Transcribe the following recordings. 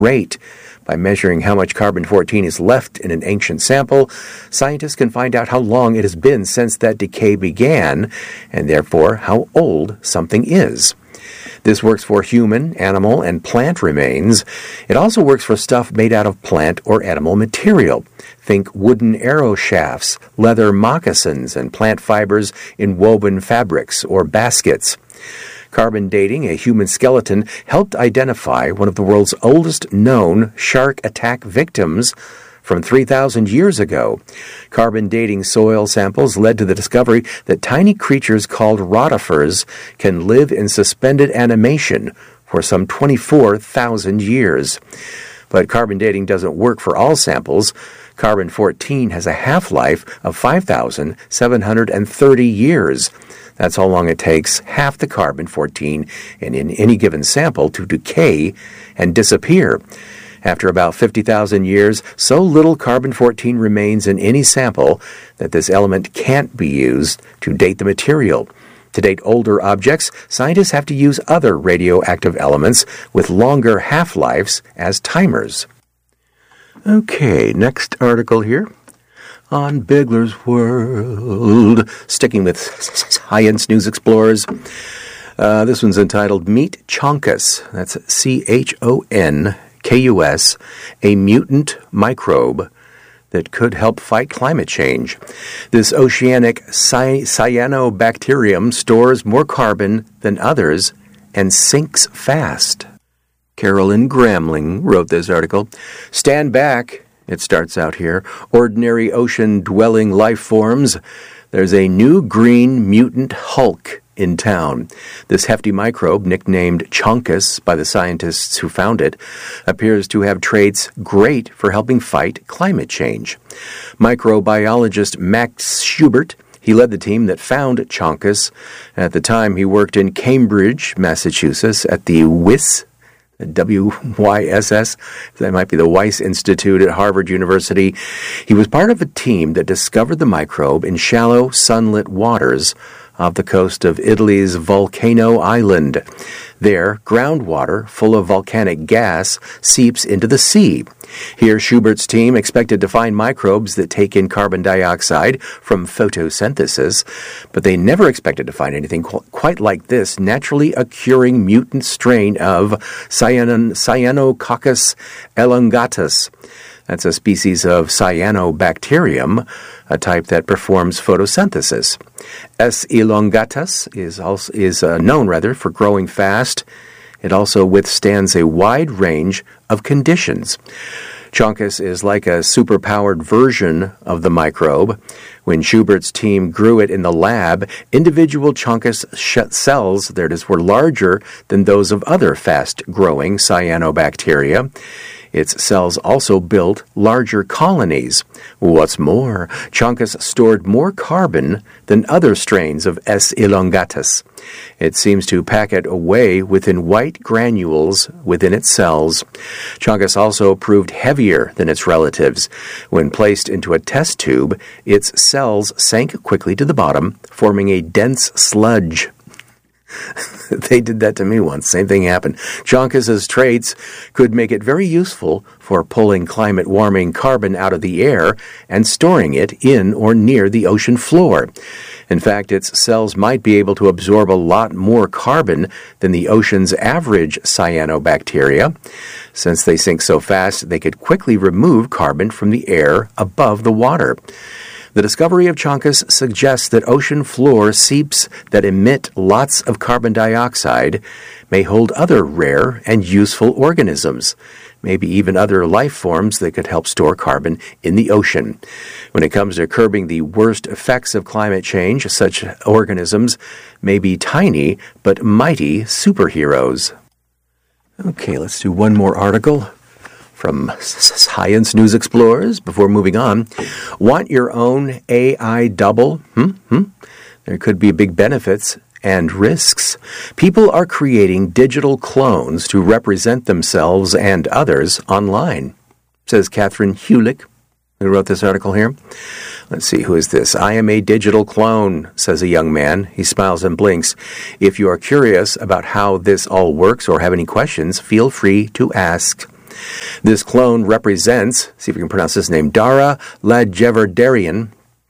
rate. By measuring how much carbon-14 is left in an ancient sample, scientists can find out how long it has been since that decay began, and therefore how old something is. This works for human, animal, and plant remains. It also works for stuff made out of plant or animal material. Think wooden arrow shafts, leather moccasins, and plant fibers in woven fabrics or baskets. Carbon dating a human skeleton helped identify one of the world's oldest known shark attack victims from 3,000 years ago. Carbon dating soil samples led to the discovery that tiny creatures called rotifers can live in suspended animation for some 24,000 years. But carbon dating doesn't work for all samples. Carbon-14 has a half-life of 5,730 years. That's how long it takes half the carbon-14 in any given sample to decay and disappear. After about 50,000 years, so little carbon-14 remains in any sample that this element can't be used to date the material. To date older objects, scientists have to use other radioactive elements with longer half-lives as timers. Okay, next article here on Bigler's World. Sticking with Science News Explorers. This one's entitled Meet Chonkus. That's CHONKUS, a mutant microbe that could help fight climate change. This oceanic cyanobacterium stores more carbon than others and sinks fast. Carolyn Gramling wrote this article. Stand back, it starts out here. Ordinary ocean-dwelling life forms. There's a new green mutant hulk in town. This hefty microbe, nicknamed Chonkus by the scientists who found it, appears to have traits great for helping fight climate change. Microbiologist Max Schubert, he led the team that found Chonkus. At the time, he worked in Cambridge, Massachusetts, at the WYSS, W-Y-S-S, that might be the Weiss Institute at Harvard University. He was part of a team that discovered the microbe in shallow, sunlit waters off the coast of Italy's Volcano Island. There, groundwater full of volcanic gas seeps into the sea. Here, Schubert's team expected to find microbes that take in carbon dioxide from photosynthesis, but they never expected to find anything quite like this naturally occurring mutant strain of Cyanococcus elongatus. That's a species of cyanobacterium, a type that performs photosynthesis. S. elongatus is known for growing fast. It also withstands a wide range of conditions. Chonkus is like a superpowered version of the microbe. When Schubert's team grew it in the lab, individual Chonkus cells were larger than those of other fast-growing cyanobacteria. Its cells also built larger colonies. What's more, Chonkus stored more carbon than other strains of S. elongatus. It seems to pack it away within white granules within its cells. Chonkus also proved heavier than its relatives. When placed into a test tube, its cells sank quickly to the bottom, forming a dense sludge. They did that to me once. Same thing happened. Chonkus's traits could make it very useful for pulling climate-warming carbon out of the air and storing it in or near the ocean floor. In fact, its cells might be able to absorb a lot more carbon than the ocean's average cyanobacteria. Since they sink so fast, they could quickly remove carbon from the air above the water. The discovery of Chonkus suggests that ocean floor seeps that emit lots of carbon dioxide may hold other rare and useful organisms, maybe even other life forms that could help store carbon in the ocean. When it comes to curbing the worst effects of climate change, such organisms may be tiny but mighty superheroes. Okay, let's do one more article from Science News Explorers before moving on. Want your own AI double? There could be big benefits and risks. People are creating digital clones to represent themselves and others online, says Catherine Hulick, who wrote this article here. Let's see, who is this? I am a digital clone, says a young man. He smiles and blinks. If you are curious about how this all works or have any questions, feel free to ask. This clone represents, see if we can pronounce this name, Dara Lajeverdarian.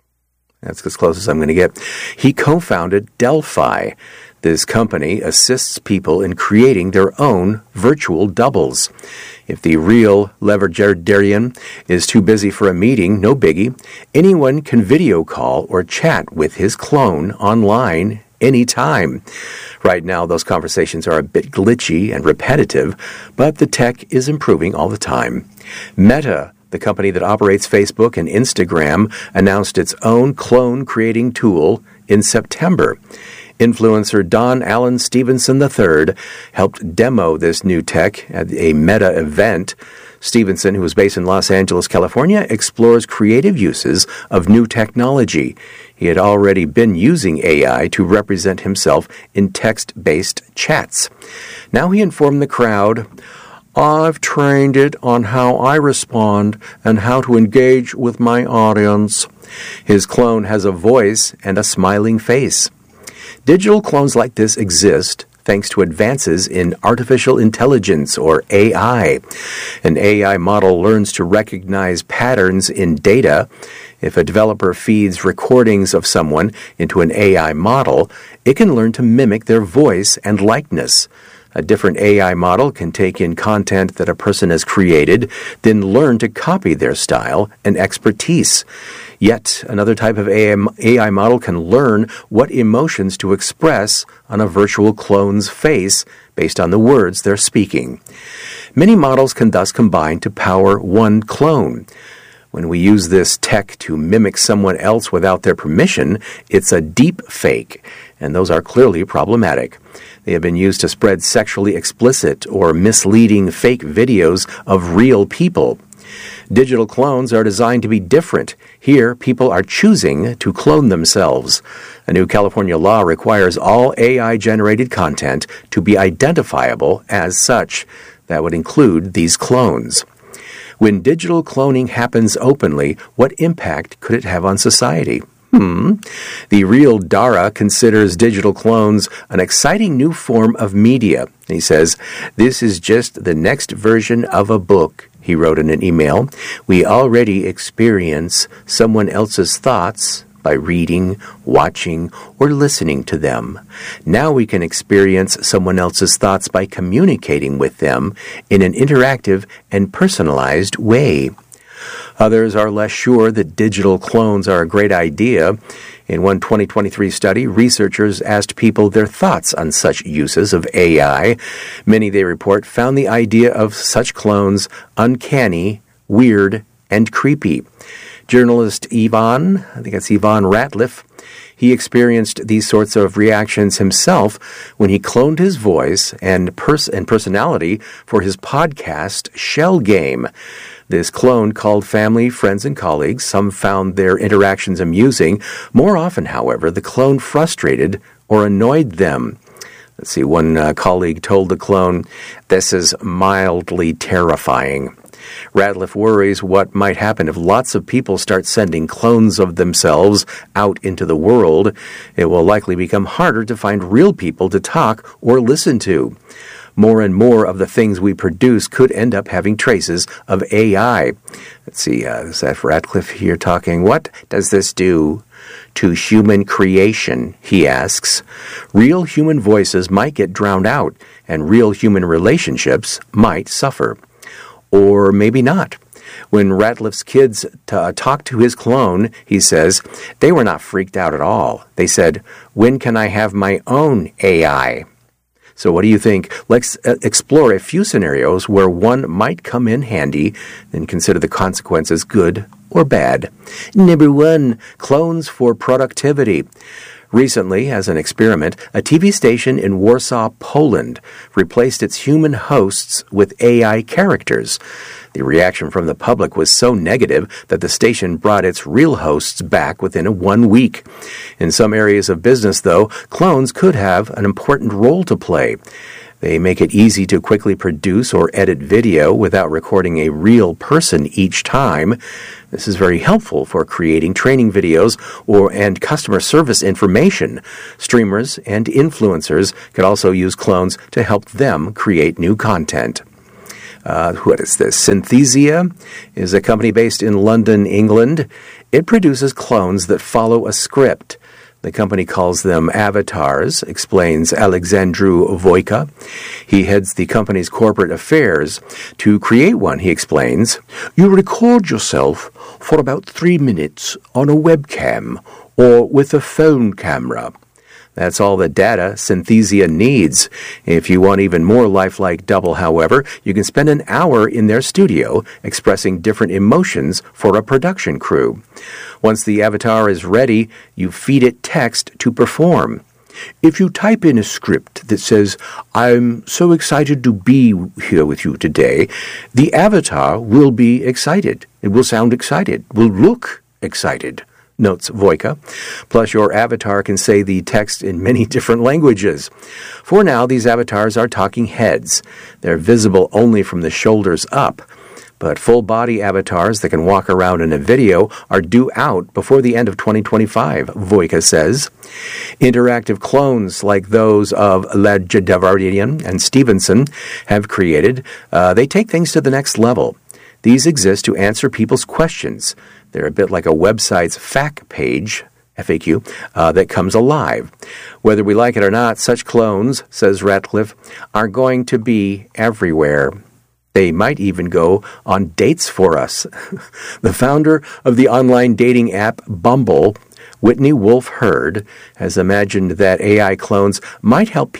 That's as close as I'm going to get. He co-founded Delphi. This company assists people in creating their own virtual doubles. If the real Lajeverdarian is too busy for a meeting, no biggie. Anyone can video call or chat with his clone online anytime. Right now, those conversations are a bit glitchy and repetitive, but the tech is improving all the time. Meta, the company that operates Facebook and Instagram, announced its own clone-creating tool in September. Influencer Don Allen Stevenson III helped demo this new tech at a Meta event. Stevenson, who is based in Los Angeles, California, explores creative uses of new technology. He had already been using AI to represent himself in text-based chats. Now he informed the crowd, "I've trained it on how I respond and how to engage with my audience." His clone has a voice and a smiling face. Digital clones like this exist thanks to advances in artificial intelligence, or AI. An AI model learns to recognize patterns in data. If a developer feeds recordings of someone into an AI model, it can learn to mimic their voice and likeness. A different AI model can take in content that a person has created, then learn to copy their style and expertise. Yet another type of AI model can learn what emotions to express on a virtual clone's face based on the words they're speaking. Many models can thus combine to power one clone. When we use this tech to mimic someone else without their permission, it's a deep fake, and those are clearly problematic. They have been used to spread sexually explicit or misleading fake videos of real people. Digital clones are designed to be different. Here, people are choosing to clone themselves. A new California law requires all AI-generated content to be identifiable as such. That would include these clones. When digital cloning happens openly, what impact could it have on society? The real Dara considers digital clones an exciting new form of media. He says, "This is just the next version of a book," he wrote in an email. "We already experience someone else's thoughts by reading, watching, or listening to them. Now we can experience someone else's thoughts by communicating with them in an interactive and personalized way." Others are less sure that digital clones are a great idea. In one 2023 study, researchers asked people their thoughts on such uses of AI. Many, they report, found the idea of such clones uncanny, weird, and creepy. Journalist Ivan Ratliff, he experienced these sorts of reactions himself when he cloned his voice and personality for his podcast Shell Game. This clone called family, friends, and colleagues. Some found their interactions amusing. More often, however, the clone frustrated or annoyed them. Let's see, one colleague told the clone, "This is mildly terrifying." Ratliff worries what might happen if lots of people start sending clones of themselves out into the world. It will likely become harder to find real people to talk or listen to. More and more of the things we produce could end up having traces of AI. Let's see, is that Ratliff here talking? What does this do to human creation, he asks. Real human voices might get drowned out, and real human relationships might suffer. Or maybe not. When Ratliff's kids talked to his clone, he says, they were not freaked out at all. They said, "When can I have my own AI?" So what do you think? Let's explore a few scenarios where one might come in handy and consider the consequences good or bad. Number 1, clones for productivity. Recently, as an experiment, a TV station in Warsaw, Poland, replaced its human hosts with AI characters. The reaction from the public was so negative that the station brought its real hosts back within 1 week. In some areas of business, though, clones could have an important role to play. They make it easy to quickly produce or edit video without recording a real person each time. This is very helpful for creating training videos and customer service information. Streamers and influencers could also use clones to help them create new content. What is this? Synthesia is a company based in London, England. It produces clones that follow a script. The company calls them avatars, explains Alexandru Voica. He heads the company's corporate affairs. To create one, he explains, you record yourself for about 3 minutes on a webcam or with a phone camera. That's all the data Synthesia needs. If you want even more lifelike double, however, you can spend an hour in their studio expressing different emotions for a production crew. Once the avatar is ready, you feed it text to perform. If you type in a script that says, I'm so excited to be here with you today, the avatar will be excited. It will sound excited, will look excited, notes Voica. Plus, your avatar can say the text in many different languages. For now, these avatars are talking heads. They're visible only from the shoulders up. But full-body avatars that can walk around in a video are due out before the end of 2025, Voica says. Interactive clones like those of Legevardian and Stevenson have created. They take things to the next level. These exist to answer people's questions. They're a bit like a website's FAQ page, FAQ, that comes alive. Whether we like it or not, such clones, says Ratcliffe, are going to be everywhere. They might even go on dates for us. The founder of the online dating app Bumble, Whitney Wolfe Herd, has imagined that AI clones might help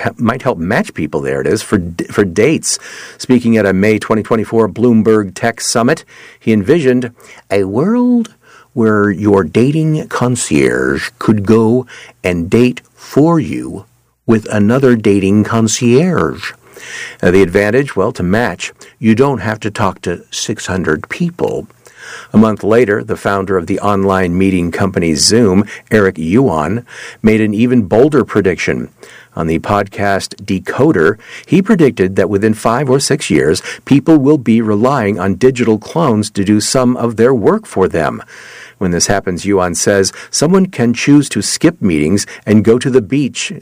match people. There it is for dates. Speaking at a May 2024 Bloomberg Tech Summit, he envisioned a world where your dating concierge could go and date for you with another dating concierge. The advantage, well, to match, you don't have to talk to 600 people. A month later, the founder of the online meeting company Zoom, Eric Yuan, made an even bolder prediction. On the podcast Decoder, he predicted that within 5 or 6 years, people will be relying on digital clones to do some of their work for them. When this happens, Yuan says, someone can choose to skip meetings and go to the beach.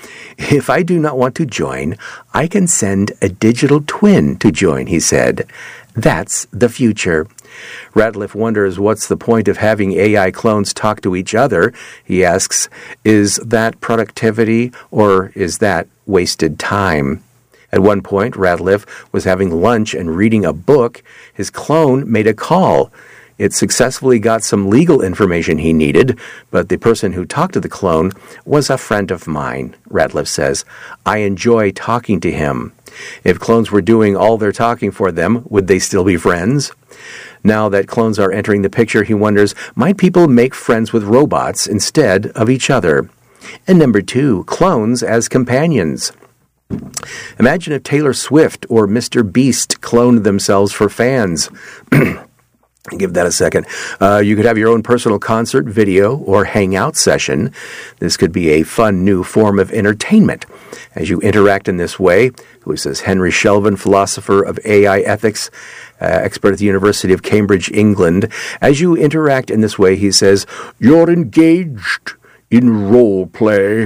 If I do not want to join, I can send a digital twin to join, he said. That's the future. Ratcliffe wonders what's the point of having AI clones talk to each other. He asks, is that productivity or is that wasted time? At one point, Ratcliffe was having lunch and reading a book. His clone made a call. It successfully got some legal information he needed, but the person who talked to the clone was a friend of mine, Ratcliffe says. I enjoy talking to him. If clones were doing all their talking for them, would they still be friends? Now that clones are entering the picture, he wonders, might people make friends with robots instead of each other? And number 2, clones as companions. Imagine if Taylor Swift or Mr. Beast cloned themselves for fans. Give that a second. You could have your own personal concert, video, or hangout session. This could be a fun new form of entertainment. As you interact in this way, who says Henry Shelvin, philosopher of AI ethics, expert at the University of Cambridge, England. As you interact in this way, he says, you're engaged in role play.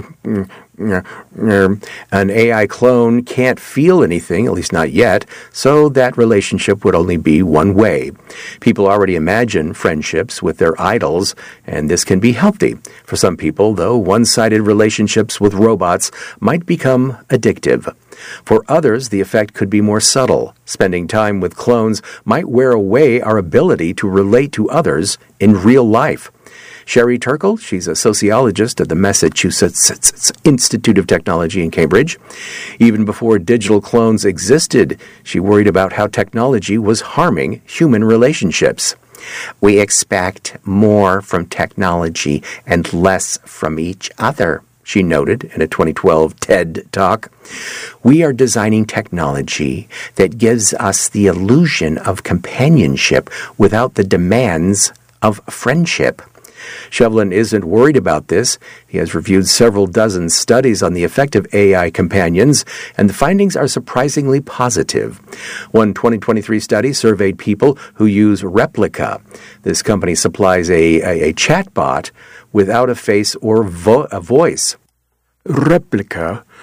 An AI clone can't feel anything, at least not yet, so that relationship would only be one way. People already imagine friendships with their idols, and this can be healthy. For some people, though, one-sided relationships with robots might become addictive. For others, the effect could be more subtle. Spending time with clones might wear away our ability to relate to others in real life. Sherry Turkle, she's a sociologist at the Massachusetts Institute of Technology in Cambridge. Even before digital clones existed, she worried about how technology was harming human relationships. We expect more from technology and less from each other, she noted in a 2012 TED Talk. We are designing technology that gives us the illusion of companionship without the demands of friendship. Shelvin isn't worried about this. He has reviewed several dozen studies on the effect of AI companions, and the findings are surprisingly positive. One 2023 study surveyed people who use Replika. This company supplies a chatbot without a face or a voice. Replika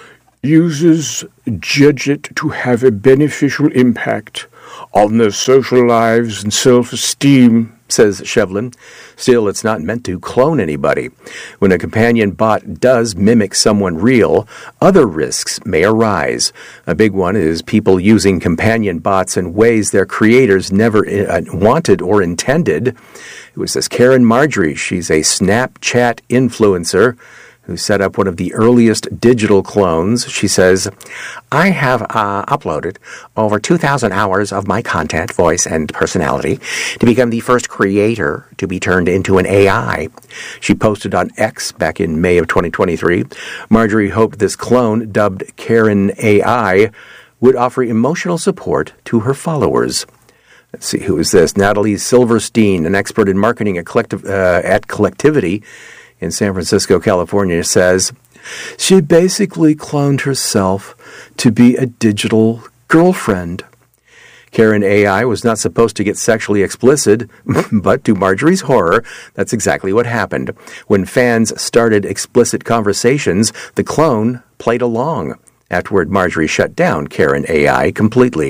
Users judge it to have a beneficial impact on their social lives and self-esteem, says Shevlin. Still, it's not meant to clone anybody. When a companion bot does mimic someone real, other risks may arise. A big one is people using companion bots in ways their creators never wanted or intended. It was this Karen Marjorie. She's a Snapchat influencer who set up one of the earliest digital clones. She says, I have uploaded over 2,000 hours of my content, voice, and personality to become the first creator to be turned into an AI. She posted on X back in May of 2023. Marjorie hoped this clone, dubbed Karen AI, would offer emotional support to her followers. Let's see, who is this? Natalie Silverstein, an expert in marketing at Collectivity in San Francisco, California, says, she basically cloned herself to be a digital girlfriend. Karen AI was not supposed to get sexually explicit, but to Marjorie's horror, that's exactly what happened. When fans started explicit conversations, the clone played along. Afterward, Marjorie shut down Karen AI completely.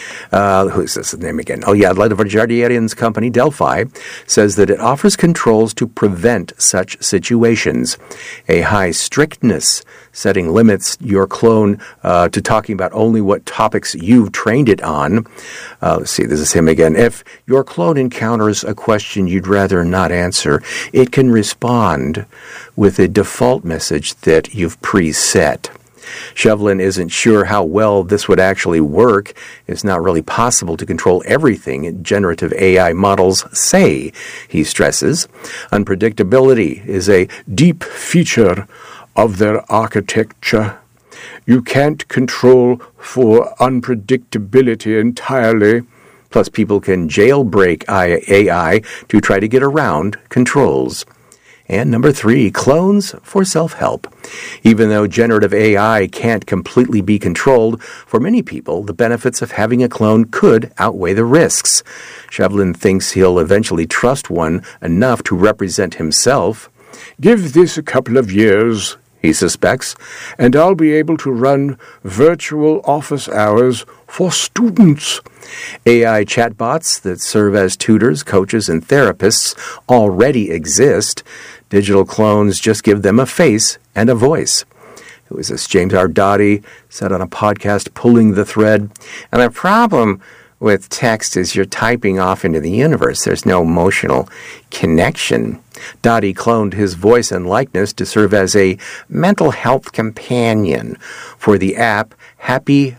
Who's this name again? Oh, yeah, the Jardierian's company, Delphi, says that it offers controls to prevent such situations. A high strictness, setting limits your clone to talking about only what topics you've trained it on. Let's see, this is him again. If your clone encounters a question you'd rather not answer, it can respond with a default message that you've preset. Shevlin isn't sure how well this would actually work. It's not really possible to control everything generative AI models say, he stresses. Unpredictability is a deep feature of their architecture. You can't control for unpredictability entirely. Plus, people can jailbreak AI to try to get around controls. And number 3, clones for self-help. Even though generative AI can't completely be controlled, for many people, the benefits of having a clone could outweigh the risks. Shevlin thinks he'll eventually trust one enough to represent himself. Give this a couple of years, he suspects, and I'll be able to run virtual office hours for students. AI chatbots that serve as tutors, coaches, and therapists already exist. Digital clones just give them a face and a voice. Who is this? James Ardati said on a podcast, Pulling the Thread. And the problem with text is you're typing off into the universe. There's no emotional connection. Dottie cloned his voice and likeness to serve as a mental health companion for the app Happy.ai.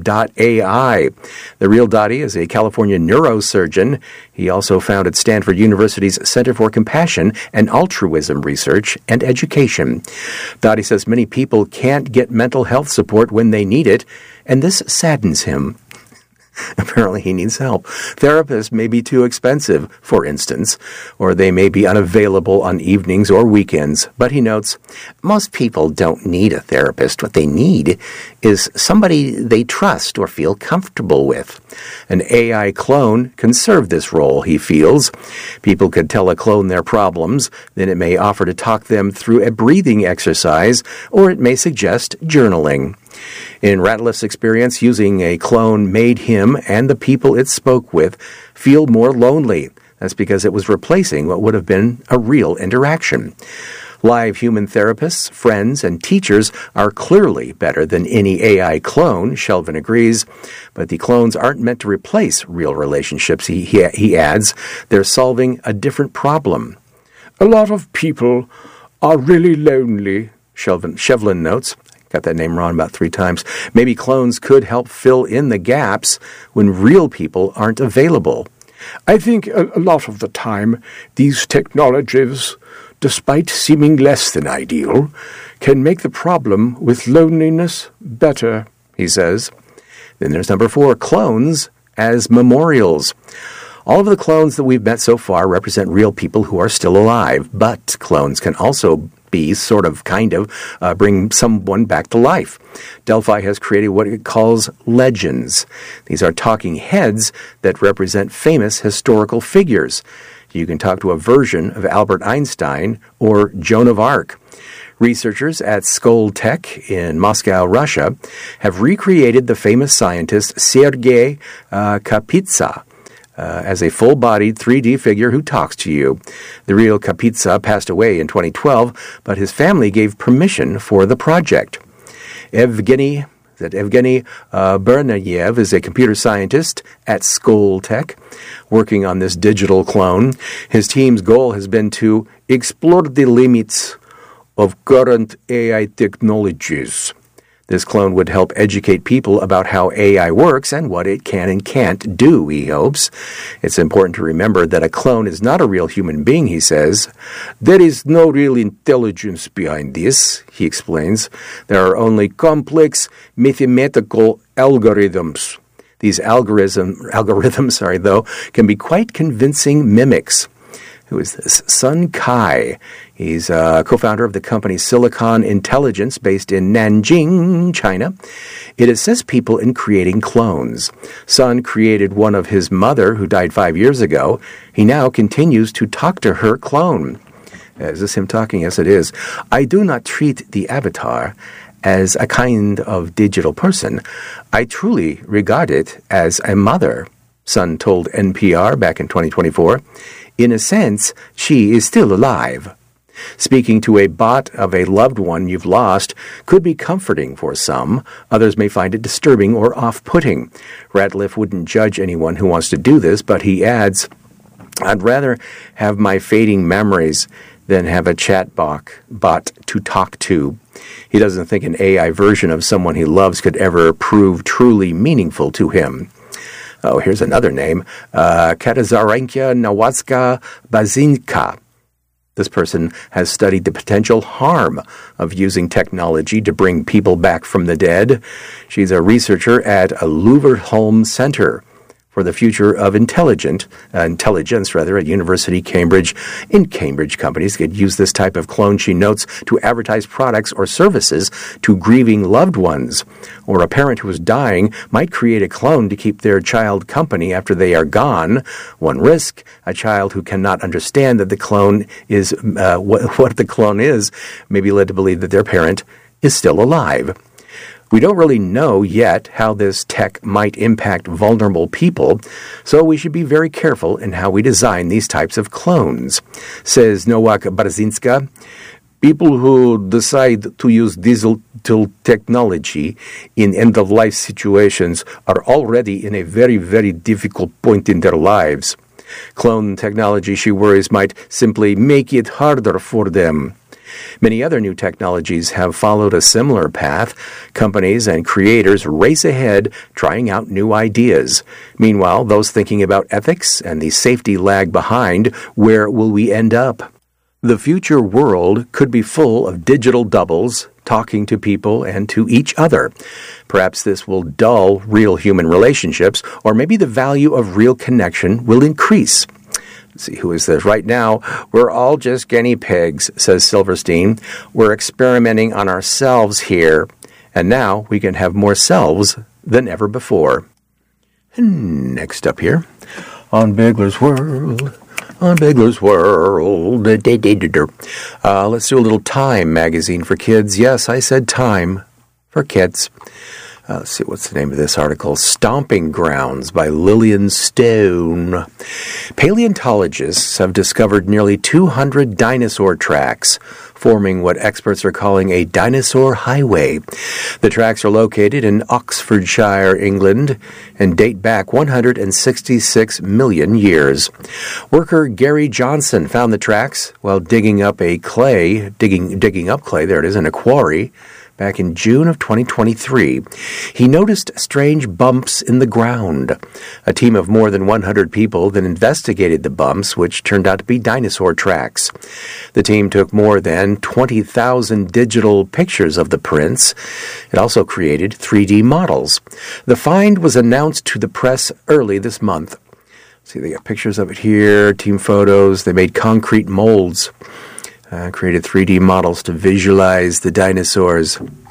The real Dottie is a California neurosurgeon. He also founded Stanford University's Center for Compassion and Altruism Research and Education. Dottie says many people can't get mental health support when they need it, and this saddens him. Apparently he needs help. Therapists may be too expensive, for instance, or they may be unavailable on evenings or weekends. But he notes, most people don't need a therapist. What they need is somebody they trust or feel comfortable with. An AI clone can serve this role, he feels. People could tell a clone their problems, then it may offer to talk them through a breathing exercise, or it may suggest journaling. In Ratliff's experience, using a clone made him and the people it spoke with feel more lonely. That's because it was replacing what would have been a real interaction. Live human therapists, friends, and teachers are clearly better than any AI clone, Shevlin agrees, but the clones aren't meant to replace real relationships, he adds. They're solving a different problem. A lot of people are really lonely, Shevlin notes. Got that name wrong about 3 times. Maybe clones could help fill in the gaps when real people aren't available. I think a lot of the time, these technologies, despite seeming less than ideal, can make the problem with loneliness better, he says. Then there's number 4, clones as memorials. All of the clones that we've met so far represent real people who are still alive, but clones can also be bring someone back to life. Delphi has created what it calls legends. These are talking heads that represent famous historical figures. You can talk to a version of Albert Einstein or Joan of Arc. Researchers at Skoltech in Moscow, Russia, have recreated the famous scientist Sergei Kapitsa as a full-bodied 3D figure who talks to you. The real Kapitsa passed away in 2012, but his family gave permission for the project. Evgeny Bernayev is a computer scientist at Skoltech, working on this digital clone. His team's goal has been to explore the limits of current AI technologies. This clone would help educate people about how AI works and what it can and can't do, he hopes. It's important to remember that a clone is not a real human being, he says. There is no real intelligence behind this, he explains. There are only complex mathematical algorithms. These algorithms, though, can be quite convincing mimics. Who is this? Sun Kai. He's a co-founder of the company Silicon Intelligence based in Nanjing, China. It assists people in creating clones. Sun created one of his mother, who died 5 years ago. He now continues to talk to her clone. Is this him talking? Yes, it is. I do not treat the avatar as a kind of digital person. I truly regard it as a mother, Sun told NPR back in 2024. In a sense, she is still alive. Speaking to a bot of a loved one you've lost could be comforting for some. Others may find it disturbing or off-putting. Ratliff wouldn't judge anyone who wants to do this, but he adds, I'd rather have my fading memories than have a chat bot to talk to. He doesn't think an AI version of someone he loves could ever prove truly meaningful to him. Oh, here's another name, Katazarenka Nawatska Bazinka. This person has studied the potential harm of using technology to bring people back from the dead. She's a researcher at a Leverhulme Center for the Future of Intelligence at University Cambridge. In Cambridge, companies could use this type of clone, she notes, to advertise products or services to grieving loved ones. Or a parent who is dying might create a clone to keep their child company after they are gone. One risk, a child who cannot understand that the clone is what the clone is may be led to believe that their parent is still alive. We don't really know yet how this tech might impact vulnerable people, so we should be very careful in how we design these types of clones. Says Nowak Barzinska, people who decide to use digital technology in end-of-life situations are already in a very, very difficult point in their lives. Clone technology, she worries, might simply make it harder for them. Many other new technologies have followed a similar path. Companies and creators race ahead, trying out new ideas. Meanwhile, those thinking about ethics and the safety lag behind, where will we end up? The future world could be full of digital doubles, talking to people and to each other. Perhaps this will dull real human relationships, or maybe the value of real connection will increase. Let's see, who is this? Right now, we're all just guinea pigs, says Silverstein. We're experimenting on ourselves here, and now we can have more selves than ever before. And next up here, on Bigler's World. Let's do a little Time magazine for kids. Yes, I said Time for kids. Let's see, what's the name of this article? Stomping Grounds by Lillian Stone. Paleontologists have discovered nearly 200 dinosaur tracks, forming what experts are calling a dinosaur highway. The tracks are located in Oxfordshire, England, and date back 166 million years. Worker Gary Johnson found the tracks while digging up clay, there it is, in a quarry, back in June of 2023. He noticed strange bumps in the ground. A team of more than 100 people then investigated the bumps, which turned out to be dinosaur tracks. The team took more than 20,000 digital pictures of the prints. It also created 3D models. The find was announced to the press early this month. See, they got pictures of it here, team photos. They made concrete molds. Created 3D models to visualize the dinosaurs.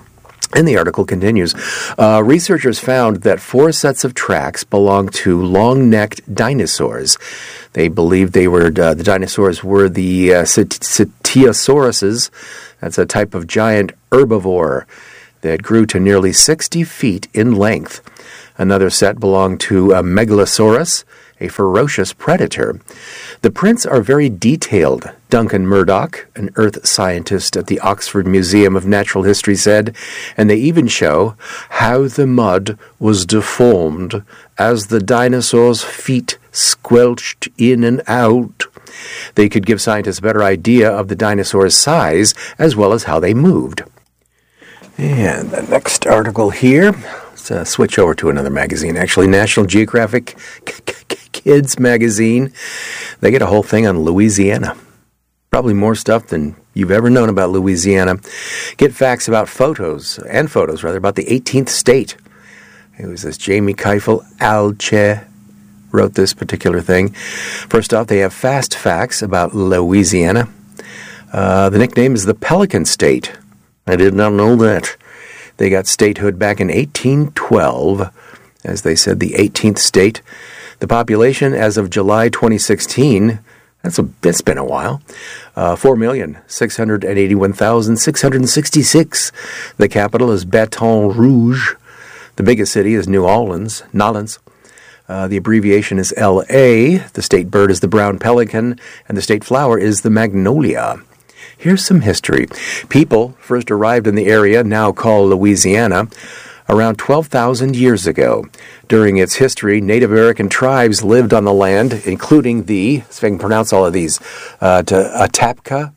And the article continues. Researchers found that 4 sets of tracks belong to long-necked dinosaurs. They believed the dinosaurs were the Cetiosaurus. That's a type of giant herbivore that grew to nearly 60 feet in length. Another set belonged to a Megalosaurus, a ferocious predator. The prints are very detailed, Duncan Murdoch, an earth scientist at the Oxford Museum of Natural History, said, and they even show how the mud was deformed as the dinosaurs' feet squelched in and out. They could give scientists a better idea of the dinosaurs' size as well as how they moved. And the next article here, let's switch over to another magazine. Actually, National Geographic Kids magazine. They get a whole thing on Louisiana. Probably more stuff than you've ever known about Louisiana. Get facts about about the 18th state. It was this Jamie Keifel Alche wrote this particular thing. First off, they have fast facts about Louisiana. The nickname is the Pelican State. I did not know that. They got statehood back in 1812, as they said, the 18th state. The population as of July 2016, it's been a while, 4,681,666. The capital is Baton Rouge. The biggest city is Nolens. The abbreviation is L.A. The state bird is the brown pelican, and the state flower is the magnolia. Here's some history. People first arrived in the area now called Louisiana around 12,000 years ago. During its history, Native American tribes lived on the land, including see if I can pronounce all of these, Atapka,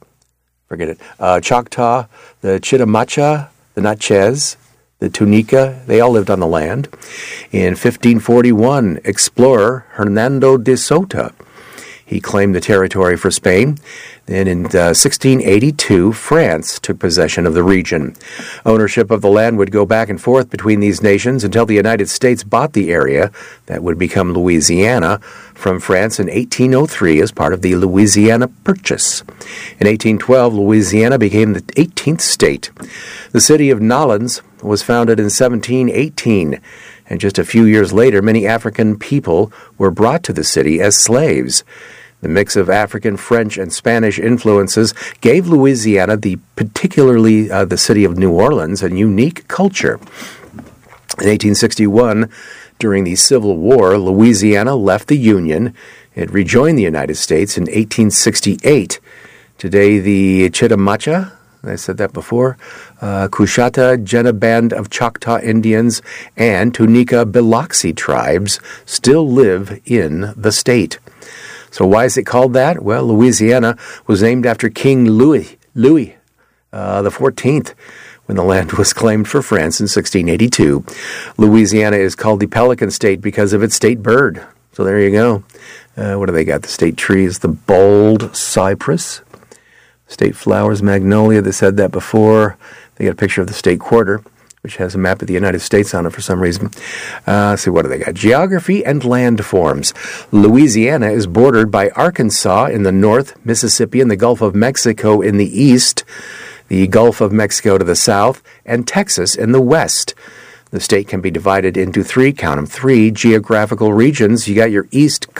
Choctaw, the Chitimacha, the Natchez, the Tunica. They all lived on the land. In 1541, explorer Hernando de Soto, he claimed the territory for Spain. Then in 1682, France took possession of the region. Ownership of the land would go back and forth between these nations until the United States bought the area that would become Louisiana from France in 1803 as part of the Louisiana Purchase. In 1812, Louisiana became the 18th state. The city of Nolens was founded in 1718, and just a few years later, many African people were brought to the city as slaves. The mix of African, French, and Spanish influences gave Louisiana, particularly the city of New Orleans, a unique culture. In 1861, during the Civil War, Louisiana left the Union. It rejoined the United States in 1868. Today, the Chitimacha, I said that before, Coushatta, Jena Band of Choctaw Indians, and Tunica Biloxi tribes still live in the state. So why is it called that? Well, Louisiana was named after King Louis the 14th, when the land was claimed for France in 1682. Louisiana is called the Pelican State because of its state bird. So there you go. What do they got? The state tree is the bold cypress. State flowers, magnolia. They said that before. They got a picture of the state quarter, which has a map of the United States on it for some reason. Let's see, what do they got? Geography and landforms. Louisiana is bordered by Arkansas in the north, Mississippi and the Gulf of Mexico in the east, the Gulf of Mexico to the south, and Texas in the west. The state can be divided into three geographical regions. You got your east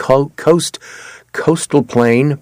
coastal plain,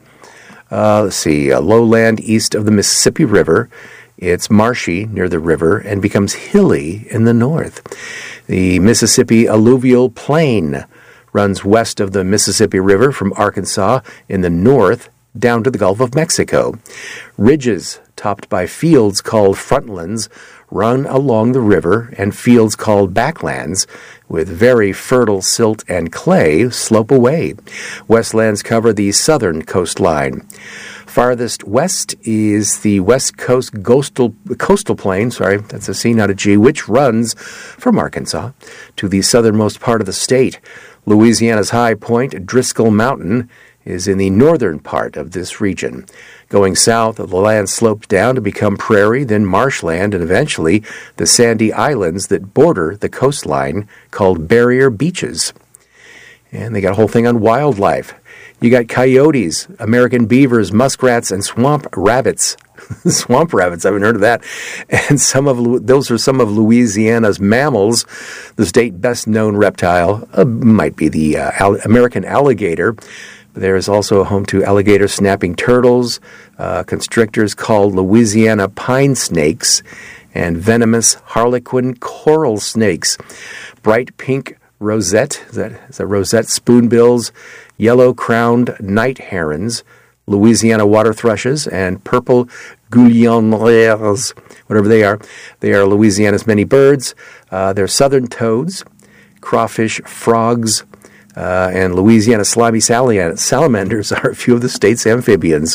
lowland east of the Mississippi River. It's marshy near the river and becomes hilly in the north. The Mississippi Alluvial Plain runs west of the Mississippi River from Arkansas in the north down to the Gulf of Mexico. Ridges topped by fields called frontlands run along the river, and fields called backlands with very fertile silt and clay slope away. Westlands cover the southern coastline. Farthest west is the West Coast Coastal Plain, that's a C, not a G, which runs from Arkansas to the southernmost part of the state. Louisiana's high point, Driscoll Mountain, is in the northern part of this region. Going south, the land slopes down to become prairie, then marshland, and eventually the sandy islands that border the coastline called barrier beaches. And they got a whole thing on wildlife. You got coyotes, American beavers, muskrats, and swamp rabbits. Swamp rabbits, I haven't heard of that. And those are some of Louisiana's mammals. The state best-known reptile might be the American alligator. There is also a home to alligator snapping turtles, constrictors called Louisiana pine snakes, and venomous harlequin coral snakes. Bright pink rosette, is that rosette spoonbills, yellow-crowned night herons, Louisiana water thrushes, and purple goullionneurs, whatever they are. They are Louisiana's many birds. They're southern toads, crawfish, frogs, and Louisiana slimy salamanders are a few of the state's amphibians.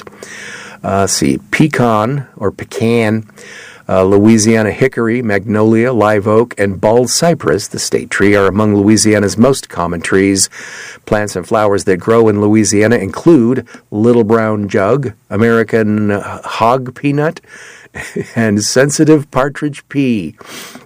Pecan, Louisiana hickory, magnolia, live oak, and bald cypress, the state tree, are among Louisiana's most common trees. Plants and flowers that grow in Louisiana include little brown jug, American hog peanut, and sensitive partridge pea.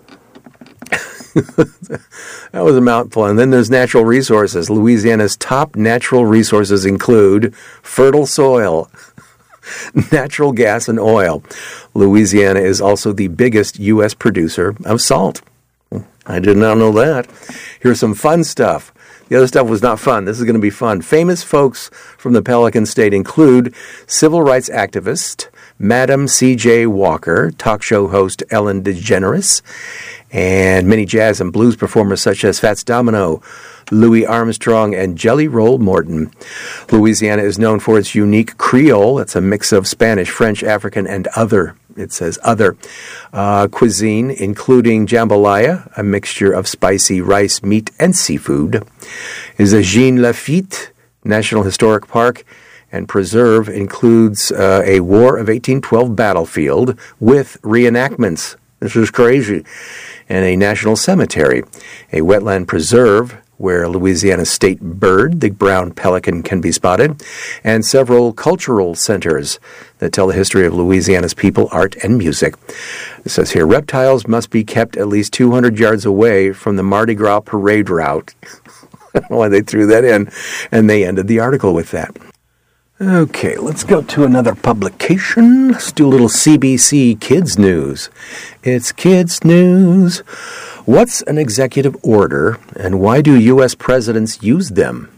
That was a mouthful. And then there's natural resources. Louisiana's top natural resources include fertile soil, natural gas, and oil. Louisiana is also the biggest U.S. producer of salt. I did not know that. Here's some fun stuff. The other stuff was not fun. This is going to be fun. Famous folks from the Pelican State include civil rights activist Madam C.J. Walker, talk show host Ellen DeGeneres, and many jazz and blues performers such as Fats Domino, Louis Armstrong, and Jelly Roll Morton. Louisiana is known for its unique Creole. It's a mix of Spanish, French, African, and other. It says other. Cuisine, including jambalaya, a mixture of spicy rice, meat, and seafood. Is a Jean Lafitte National Historic Park and Preserve includes a War of 1812 battlefield with reenactments. This is crazy. And a national cemetery, a wetland preserve where Louisiana's state bird, the brown pelican, can be spotted, and several cultural centers that tell the history of Louisiana's people, art, and music. It says here, reptiles must be kept at least 200 yards away from the Mardi Gras parade route. I don't know why they threw that in, and they ended the article with that. Okay, let's go to another publication. Let's do a little CBC Kids News. It's Kids News. What's an executive order, and why do U.S. presidents use them?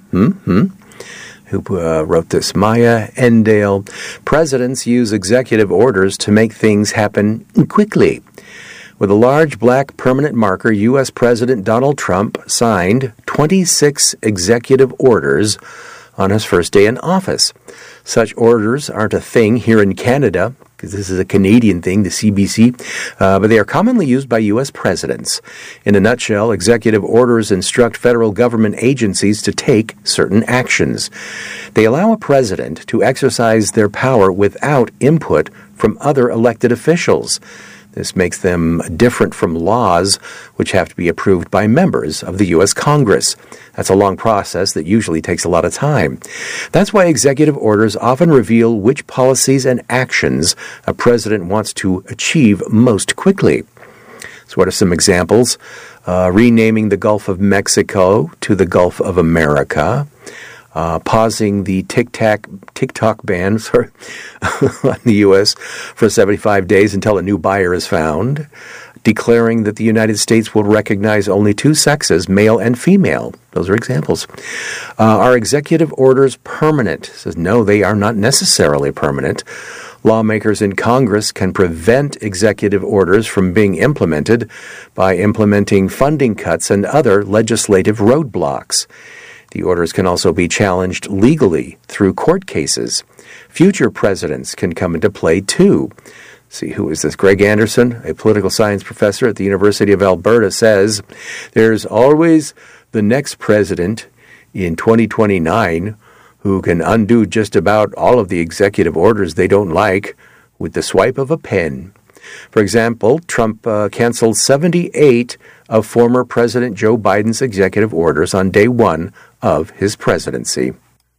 Who wrote this? Maya Endale. Presidents use executive orders to make things happen quickly. With a large black permanent marker, U.S. President Donald Trump signed 26 executive orders on his first day in office. Such orders aren't a thing here in Canada, because this is a Canadian thing, the CBC, but they are commonly used by U.S. presidents. In a nutshell, executive orders instruct federal government agencies to take certain actions. They allow a president to exercise their power without input from other elected officials. This makes them different from laws, which have to be approved by members of the U.S. Congress. That's a long process that usually takes a lot of time. That's why executive orders often reveal which policies and actions a president wants to achieve most quickly. So what are some examples? Renaming the Gulf of Mexico to the Gulf of America. Pausing the TikTok ban on the U.S. for 75 days until a new buyer is found. Declaring that the United States will recognize only two sexes, male and female. Those are examples. Are executive orders permanent? It says, no, they are not necessarily permanent. Lawmakers in Congress can prevent executive orders from being implemented by implementing funding cuts and other legislative roadblocks. The orders can also be challenged legally through court cases. Future presidents can come into play, too. See, who is this? Greg Anderson, a political science professor at the University of Alberta, says, there's always the next president in 2029 who can undo just about all of the executive orders they don't like with the swipe of a pen. For example, Trump canceled 78 of former President Joe Biden's executive orders on day one of his presidency.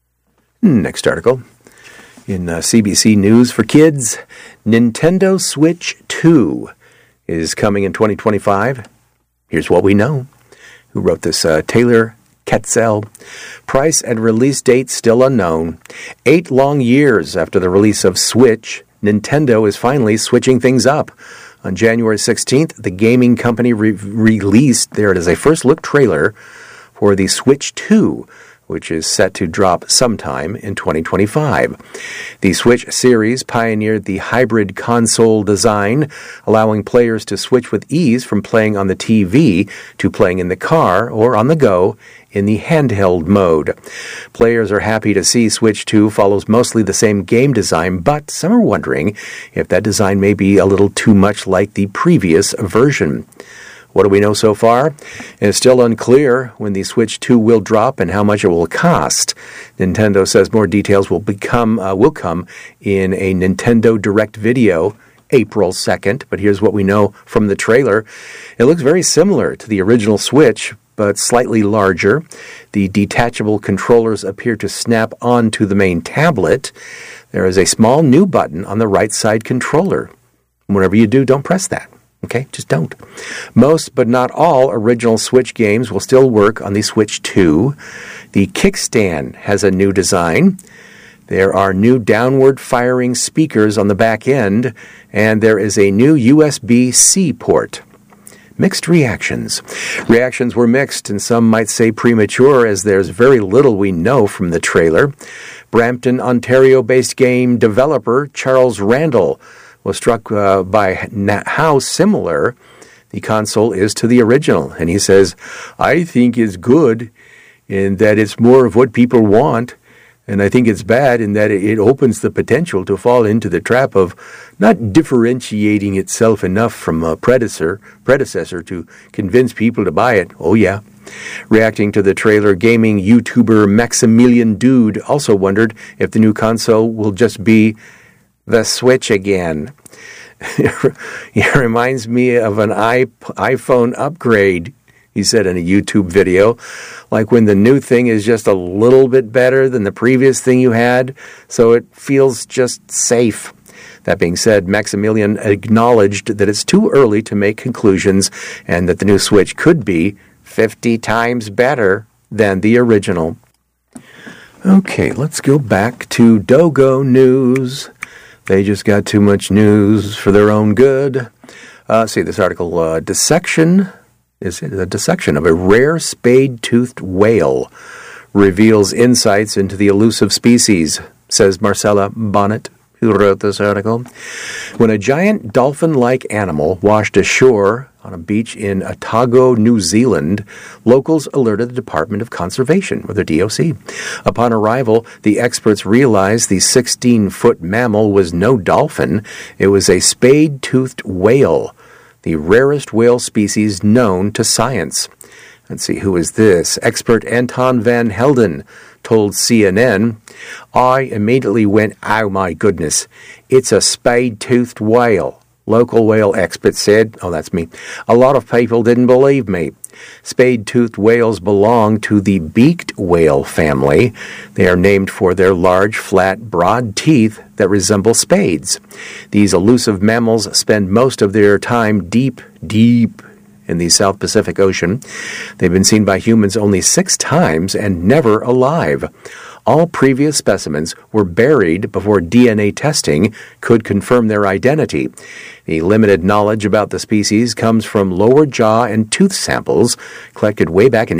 Next article. In CBC News for Kids, Nintendo Switch 2 is coming in 2025. Here's what we know. Who wrote this? Taylor Ketzel. Price and release date still unknown. 8 long years after the release of Switch, Nintendo is finally switching things up. On January 16th, the gaming company released, there it is, a first-look trailer for the Switch 2, which is set to drop sometime in 2025. The Switch series pioneered the hybrid console design, allowing players to switch with ease from playing on the TV to playing in the car or on the go in the handheld mode. Players are happy to see Switch 2 follows mostly the same game design, but some are wondering if that design may be a little too much like the previous version. What do we know so far? It's still unclear when the Switch 2 will drop and how much it will cost. Nintendo says more details will come in a Nintendo Direct video April 2nd, but here's what we know from the trailer. It looks very similar to the original Switch, but slightly larger. The detachable controllers appear to snap onto the main tablet. There is a small new button on the right side controller. Whenever you do, don't press that. Okay, just don't. Most, but not all, original Switch games will still work on the Switch 2. The kickstand has a new design. There are new downward-firing speakers on the back end, and there is a new USB-C port. Mixed reactions. Reactions were mixed, and some might say premature, as there's very little we know from the trailer. Brampton, Ontario-based game developer Charles Randall was struck by how similar the console is to the original. And he says, I think it's good in that it's more of what people want, and I think it's bad in that it opens the potential to fall into the trap of not differentiating itself enough from a predecessor to convince people to buy it. Oh, yeah. Reacting to the trailer, gaming YouTuber Maximilian Dude also wondered if the new console will just be the Switch again. It reminds me of an iPhone upgrade, he said in a YouTube video, like when the new thing is just a little bit better than the previous thing you had, so it feels just safe. That being said, Maximilian acknowledged that it's too early to make conclusions and that the new Switch could be 50 times better than the original. Okay, let's go back to Dogo News. They just got too much news for their own good. See this article, dissection of a rare spade-toothed whale reveals insights into the elusive species, says Marcella Bonnet, who wrote this article. When a giant dolphin-like animal washed ashore on a beach in Otago, New Zealand, locals alerted the Department of Conservation, or the DOC. Upon arrival, the experts realized the 16-foot mammal was no dolphin. It was a spade-toothed whale, the rarest whale species known to science. Let's see, who is this? Expert Anton van Helden told CNN, I immediately went, oh my goodness, it's a spade-toothed whale. Local whale expert said, oh, that's me. A lot of people didn't believe me. Spade-toothed whales belong to the beaked whale family. They are named for their large, flat, broad teeth that resemble spades. These elusive mammals spend most of their time deep in the South Pacific Ocean. They've been seen by humans only 6 times and never alive. All previous specimens were buried before DNA testing could confirm their identity. The limited knowledge about the species comes from lower jaw and tooth samples collected way back in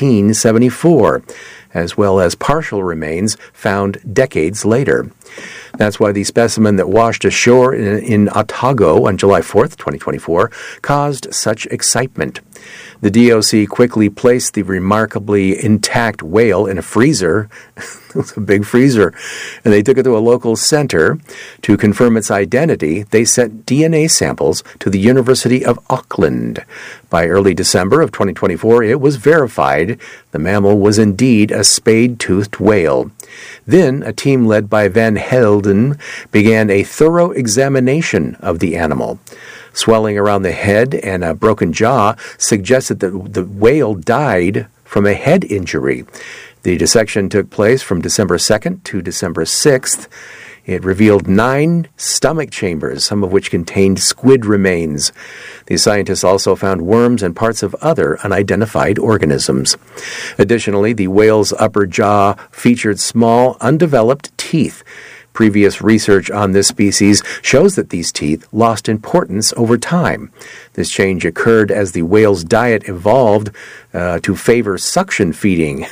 1874, as well as partial remains found decades later. That's why the specimen that washed ashore in Otago on July 4th, 2024, caused such excitement. The DOC quickly placed the remarkably intact whale in a freezer. It was a big freezer. And they took it to a local center. To confirm its identity, they sent DNA samples to the University of Auckland. By early December of 2024, it was verified the mammal was indeed a spade-toothed whale. Then, a team led by Van Helden began a thorough examination of the animal. Swelling around the head and a broken jaw suggested that the whale died from a head injury. The dissection took place from December 2nd to December 6th. It revealed 9 stomach chambers, some of which contained squid remains. The scientists also found worms and parts of other unidentified organisms. Additionally, the whale's upper jaw featured small, undeveloped teeth, Previous research on this species shows that these teeth lost importance over time. This change occurred as the whale's diet evolved to favor suction feeding.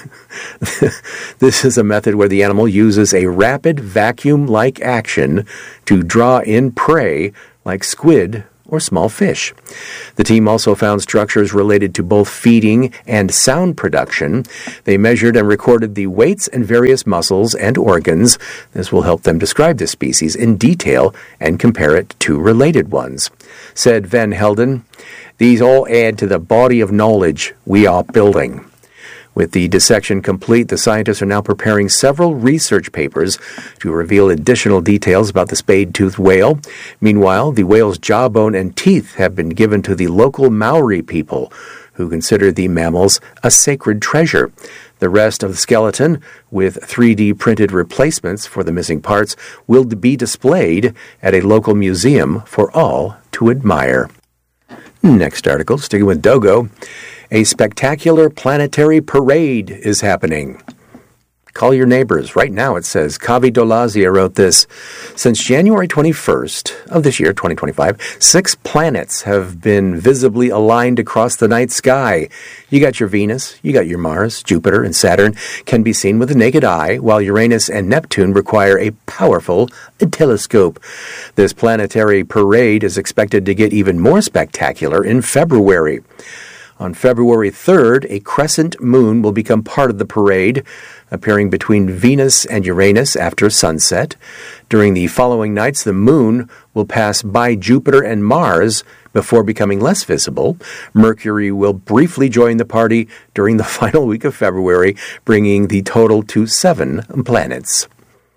This is a method where the animal uses a rapid vacuum-like action to draw in prey like squid or small fish. The team also found structures related to both feeding and sound production. They measured and recorded the weights and various muscles and organs. This will help them describe the species in detail and compare it to related ones. Said Van Helden, "These all add to the body of knowledge we are building." With the dissection complete, the scientists are now preparing several research papers to reveal additional details about the spade-toothed whale. Meanwhile, the whale's jawbone and teeth have been given to the local Maori people, who consider the mammals a sacred treasure. The rest of the skeleton, with 3D printed replacements for the missing parts, will be displayed at a local museum for all to admire. Next article, sticking with Dogo. A spectacular planetary parade is happening. Call your neighbors. Right now, it says. Kavi Dolazia wrote this. Since January 21st of this year, 2025, 6 planets have been visibly aligned across the night sky. You got your Venus, you got your Mars, Jupiter, and Saturn can be seen with the naked eye, while Uranus and Neptune require a powerful telescope. This planetary parade is expected to get even more spectacular in February. On February 3rd, a crescent moon will become part of the parade, appearing between Venus and Uranus after sunset. During the following nights, the moon will pass by Jupiter and Mars before becoming less visible. Mercury will briefly join the party during the final week of February, bringing the total to 7 planets.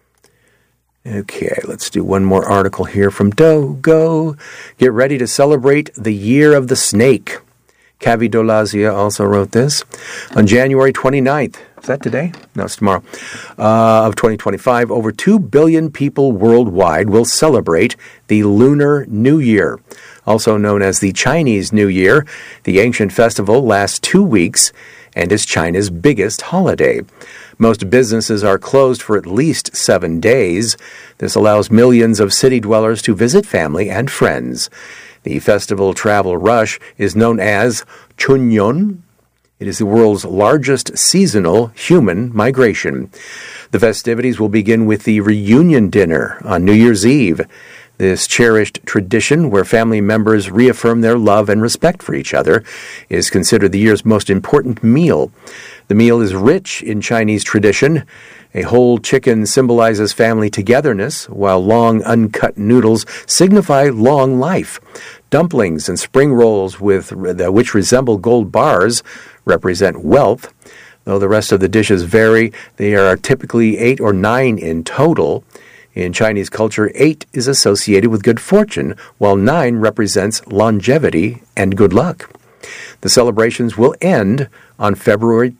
Okay, let's do one more article here from Dogo. Get ready to celebrate the Year of the Snake. Kavi Dolazia also wrote this. On January 29th, is that today? No, it's tomorrow, of 2025, over 2 billion people worldwide will celebrate the Lunar New Year, also known as the Chinese New Year. The ancient festival lasts 2 weeks and is China's biggest holiday. Most businesses are closed for at least 7 days. This allows millions of city dwellers to visit family and friends. The festival travel rush is known as Chunyon. It is the world's largest seasonal human migration. The festivities will begin with the reunion dinner on New Year's Eve. This cherished tradition, where family members reaffirm their love and respect for each other, is considered the year's most important meal. The meal is rich in Chinese tradition. A whole chicken symbolizes family togetherness, while long uncut noodles signify long life. Dumplings and spring rolls, which resemble gold bars, represent wealth. Though the rest of the dishes vary, they are typically 8 or 9 in total. In Chinese culture, 8 is associated with good fortune, while 9 represents longevity and good luck. The celebrations will end on February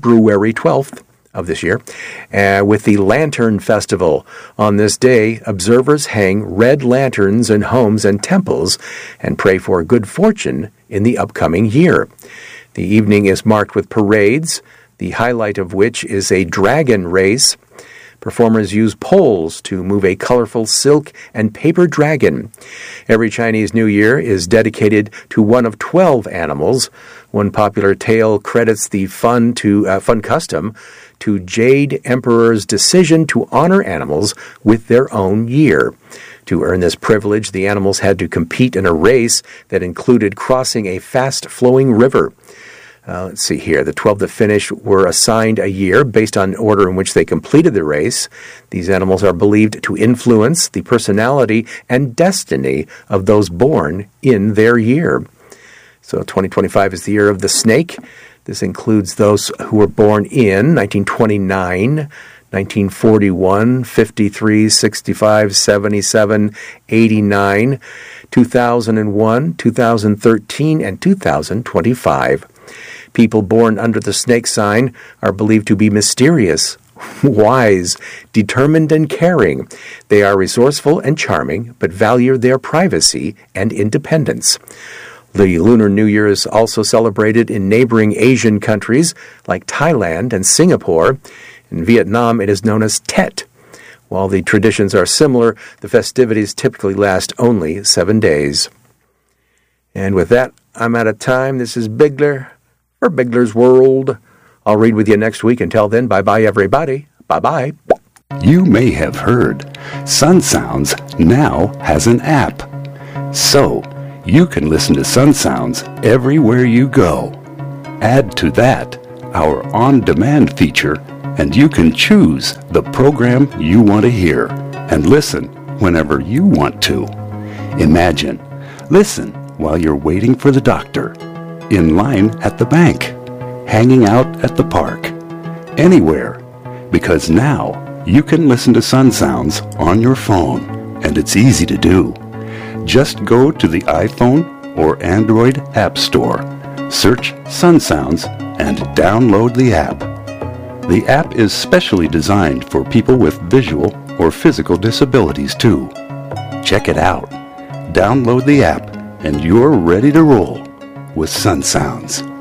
12th of this year, with the Lantern Festival. On this day, observers hang red lanterns in homes and temples and pray for good fortune in the upcoming year. The evening is marked with parades, the highlight of which is a dragon race. Performers use poles to move a colorful silk and paper dragon. Every Chinese New Year is dedicated to one of 12 animals. One popular tale credits the fun custom to Jade Emperor's decision to honor animals with their own year. To earn this privilege, the animals had to compete in a race that included crossing a fast-flowing river. Let's see here. The 12 that finished were assigned a year based on order in which they completed the race. These animals are believed to influence the personality and destiny of those born in their year. So 2025 is the year of the snake. This includes those who were born in 1929, 1941, 53, 65, 77, 89, 2001, 2013, and 2025. People born under the snake sign are believed to be mysterious, wise, determined, and caring. They are resourceful and charming, but value their privacy and independence. The Lunar New Year is also celebrated in neighboring Asian countries like Thailand and Singapore. In Vietnam, it is known as Tet, While the traditions are similar, the festivities typically last only 7 days. And with that, I'm out of time. This is Bigler for Bigler's World. I'll read with you next week. Until then, bye-bye, everybody. Bye-bye. You may have heard Sun Sounds now has an app. So, you can listen to Sun Sounds everywhere you go. Add to that our on-demand feature, and you can choose the program you want to hear and listen whenever you want to. Imagine, listen while you're waiting for the doctor, in line at the bank, hanging out at the park, anywhere, because now you can listen to Sun Sounds on your phone, and it's easy to do. Just go to the iPhone or Android App Store, search Sun Sounds, and download the app. The app is specially designed for people with visual or physical disabilities too. Check it out. Download the app, and you're ready to roll with Sun Sounds.